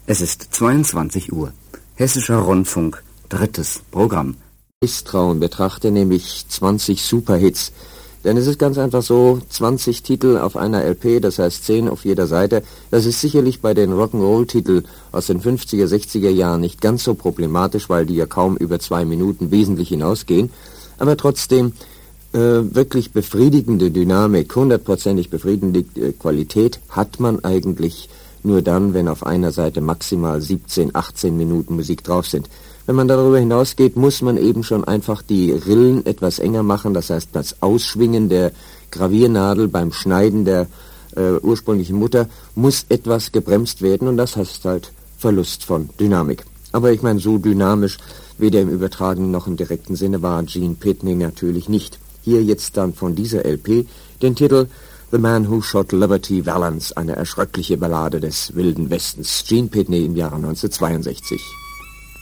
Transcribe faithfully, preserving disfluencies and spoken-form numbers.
Es ist zweiundzwanzig Uhr. Hessischer Rundfunk, drittes Programm. Misstrauen betrachte, nämlich zwanzig Superhits. Denn es ist ganz einfach so, zwanzig Titel auf einer L P, das heißt zehn auf jeder Seite, das ist sicherlich bei den Rock'n'Roll-Titeln aus den fünfziger, sechziger Jahren nicht ganz so problematisch, weil die ja kaum über zwei Minuten wesentlich hinausgehen. Aber trotzdem äh, wirklich befriedigende Dynamik, hundertprozentig befriedigende äh, Qualität hat man eigentlich nur dann, wenn auf einer Seite maximal siebzehn, achtzehn Minuten Musik drauf sind. Wenn man darüber hinausgeht, muss man eben schon einfach die Rillen etwas enger machen, das heißt das Ausschwingen der Graviernadel beim Schneiden der äh, ursprünglichen Mutter muss etwas gebremst werden und das heißt halt Verlust von Dynamik. Aber ich meine, so dynamisch, weder im übertragenen noch im direkten Sinne war Gene Pitney natürlich nicht. Hier jetzt dann von dieser L P den Titel The Man Who Shot Liberty Valance, eine erschröckliche Ballade des Wilden Westens. Gene Pitney im Jahre neunzehnhundertzweiundsechzig.